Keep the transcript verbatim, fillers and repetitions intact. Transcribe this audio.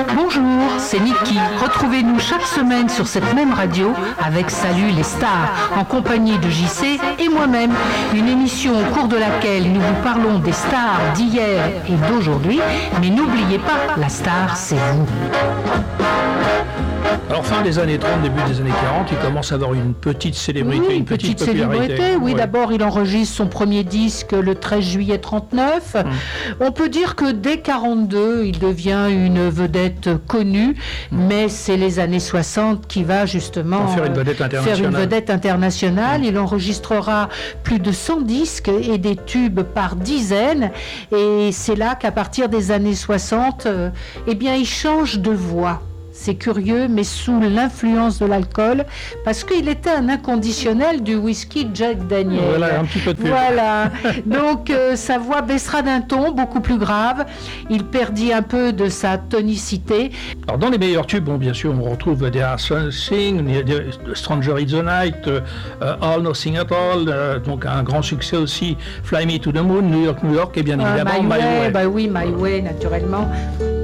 Bonjour, c'est Niki. Retrouvez-nous chaque semaine sur cette même radio avec Salut les stars, en compagnie de J C et moi-même. Une émission au cours de laquelle nous vous parlons des stars d'hier et d'aujourd'hui. Mais n'oubliez pas, la star, c'est vous. Alors fin des années trente, début des années quarante, il commence à avoir une petite célébrité, oui, une petite, petite popularité. Célébrité, oui, ouais. D'abord il enregistre son premier disque le treize juillet trente-neuf. Hum. On peut dire que dès quarante-deux, il devient une vedette connue, hum. mais c'est les années soixante qui va justement faire une vedette internationale. Faire une vedette internationale. Hum. Il enregistrera plus de cent disques et des tubes par dizaines. Et c'est là qu'à partir des années soixante, euh, eh bien, il change de voix. C'est curieux, mais sous l'influence de l'alcool, parce qu'il était un inconditionnel du whisky Jack Daniel. Voilà, un petit peu de pub. Voilà. Donc, euh, sa voix baissera d'un ton beaucoup plus grave. Il perdit un peu de sa tonicité. Alors, dans les meilleurs tubes, bon, bien sûr, on retrouve There Are Something, Stranger in the Night, uh, All Nothing at All, uh, donc un grand succès aussi, Fly Me to the Moon, New York, New York, et bien évidemment uh, My, My Way. Way. Bah oui, My Way, naturellement.